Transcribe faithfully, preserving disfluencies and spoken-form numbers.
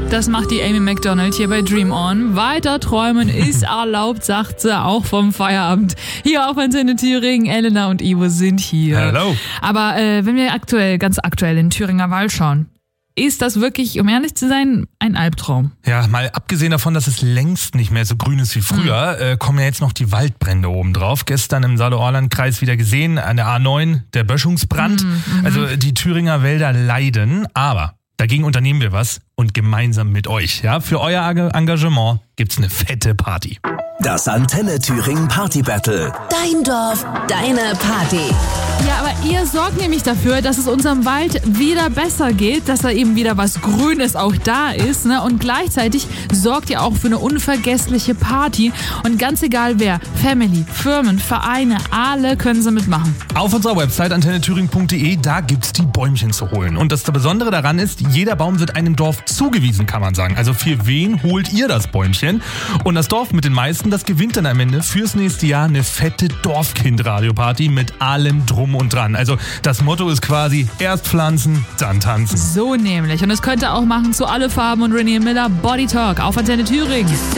Das macht die Amy Macdonald hier bei Dream On. Weiter träumen ist erlaubt, sagt sie, auch vom Feierabend. Hier auf Antenne Thüringen, Elena und Ivo sind hier. Hallo. Aber äh, wenn wir aktuell, ganz aktuell in Thüringer Wald schauen, ist das wirklich, um ehrlich zu sein, ein Albtraum? Ja, mal abgesehen davon, dass es längst nicht mehr so grün ist wie früher, mhm. äh, kommen ja jetzt noch die Waldbrände oben drauf. Gestern im Saale-Orland-Kreis wieder gesehen, an der A neun, der Böschungsbrand. Mhm. Also die Thüringer Wälder leiden, aber dagegen unternehmen wir was und gemeinsam mit euch. Ja, für euer Engagement gibt's eine fette Party. Das Antenne Thüringen Party Battle. Dein Dorf, deine Party. Ja, aber ihr sorgt nämlich dafür, dass es unserem Wald wieder besser geht, dass da eben wieder was Grünes auch da ist, ne? Und gleichzeitig sorgt ihr auch für eine unvergessliche Party. Und ganz egal wer, Family, Firmen, Vereine, alle können sie mitmachen. Auf unserer Website antenne thüringen punkt de, da gibt's die Bäumchen zu holen. Und das Besondere daran ist, jeder Baum wird einem Dorf zugewiesen, kann man sagen. Also für wen holt ihr das Bäumchen? Und das Dorf mit den meisten, das gewinnt dann am Ende fürs nächste Jahr eine fette Dorfkind-Radioparty mit allem Drum und Dran. Also das Motto ist quasi erst pflanzen, dann tanzen. So nämlich. Und es könnt ihr auch machen zu Alle Farben und René Miller Body Talk auf Antenne Thüringen.